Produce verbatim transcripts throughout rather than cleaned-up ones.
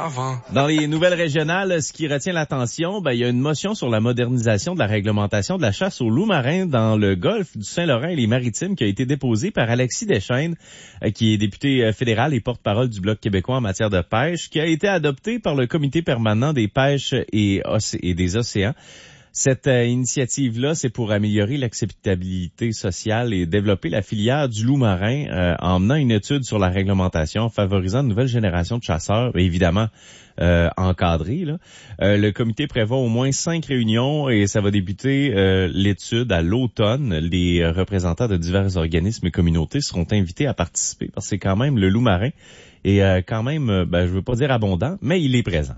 avant. Dans les nouvelles régionales, ce qui retient l'attention, ben, il y a une motion sur la modernisation de la réglementation de la chasse aux loups marins dans le golfe du Saint-Laurent et les Maritimes qui a été déposée par Alexis Deschênes, qui est député fédéral et porte-parole du Bloc québécois en matière de pêche, qui a été adoptée par le Comité permanent des pêches et, océ- et des océans. Cette euh, initiative-là, c'est pour améliorer l'acceptabilité sociale et développer la filière du loup marin euh, en menant une étude sur la réglementation, favorisant une nouvelle génération de chasseurs, évidemment euh, encadrés. Là. Euh, le comité prévoit au moins cinq réunions et ça va débuter euh, l'étude à l'automne. Les représentants de divers organismes et communautés seront invités à participer parce que c'est quand même le loup marin et euh, quand même, ben, je veux pas dire abondant, mais il est présent.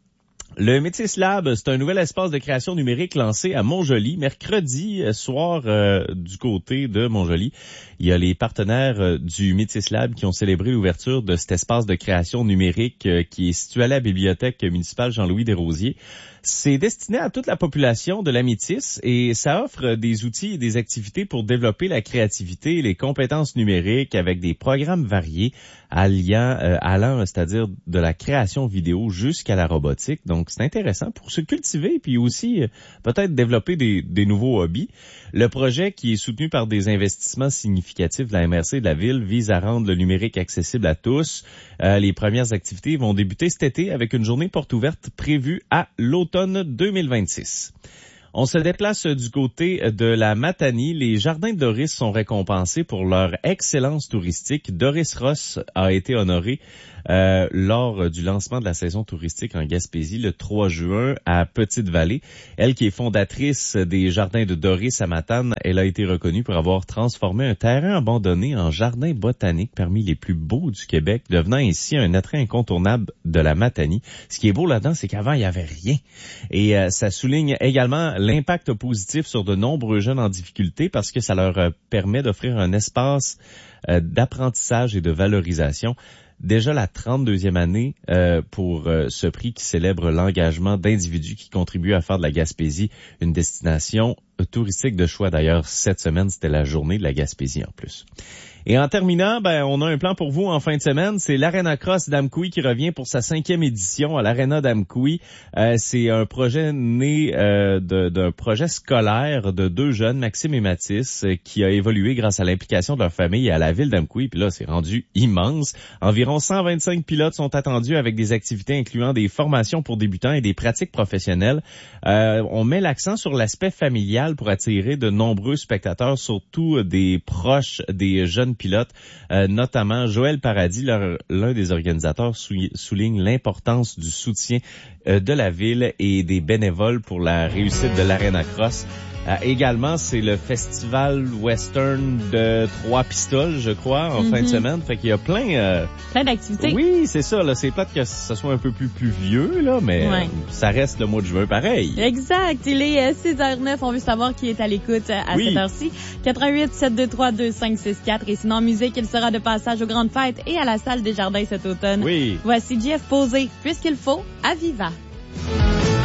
Le Métis Lab, c'est un nouvel espace de création numérique lancé à Montjoly, mercredi soir euh, du côté de Montjoly. Il y a les partenaires euh, du Métis Lab qui ont célébré l'ouverture de cet espace de création numérique euh, qui est situé à la bibliothèque municipale Jean-Louis Desrosiers. C'est destiné à toute la population de la Métis et ça offre des outils et des activités pour développer la créativité et les compétences numériques avec des programmes variés alliant, euh, allant, c'est-à-dire de la création vidéo jusqu'à la robotique. Donc, c'est intéressant pour se cultiver puis aussi euh, peut-être développer des, des nouveaux hobbies. Le projet, qui est soutenu par des investissements significatifs de la M R C de la ville, vise à rendre le numérique accessible à tous. Euh, les premières activités vont débuter cet été avec une journée porte ouverte prévue à l'automne deux mille vingt-six. On se déplace du côté de la Matanie. Les jardins de Doris sont récompensés pour leur excellence touristique. Doris Ross a été honorée euh, lors du lancement de la saison touristique en Gaspésie le trois juin à Petite-Vallée. Elle qui est fondatrice des jardins de Doris à Matane, elle a été reconnue pour avoir transformé un terrain abandonné en jardin botanique parmi les plus beaux du Québec, devenant ainsi un attrait incontournable de la Matanie. Ce qui est beau là-dedans, c'est qu'avant, il n'y avait rien. Et euh, ça souligne également l'impact positif sur de nombreux jeunes en difficulté parce que ça leur euh, permet d'offrir un espace euh, d'apprentissage et de valorisation. Déjà la trente-deuxième année euh, pour euh, ce prix qui célèbre l'engagement d'individus qui contribuent à faire de la Gaspésie une destination touristique de choix. D'ailleurs, cette semaine, c'était la journée de la Gaspésie en plus. Et en terminant, ben, on a un plan pour vous en fin de semaine. C'est l'Arena Cross d'Amqui qui revient pour sa cinquième édition à l'Arena d'Amqui. Euh, c'est un projet né euh, de, d'un projet scolaire de deux jeunes, Maxime et Mathis, euh, qui a évolué grâce à l'implication de leur famille et à la ville d'Amqui. Puis là, c'est rendu immense. Environ cent vingt-cinq pilotes sont attendus avec des activités incluant des formations pour débutants et des pratiques professionnelles. Euh, on met l'accent sur l'aspect familial pour attirer de nombreux spectateurs, surtout des proches des jeunes pilotes, euh, notamment Joël Paradis, leur, l'un des organisateurs, sou- souligne l'importance du soutien euh, de la ville et des bénévoles pour la réussite de l'Arena Cross. Euh, également, c'est le festival western de Trois-Pistoles, je crois, en mm-hmm. fin de semaine. Fait qu'il y a plein... Euh... Plein d'activités. Oui, c'est ça. Là, c'est plate que ce soit un peu plus pluvieux, là, mais ouais. Ça reste le mois de juin pareil. Exact. Il est six heures neuf. On veut savoir qui est à l'écoute à oui. cette heure-ci. quatre un huit, sept deux trois, deux cinq six quatre. Et sinon, en musique, il sera de passage aux grandes fêtes et à la salle des jardins cet automne. Oui. Voici Jeff Posé, puisqu'il faut, à Viva.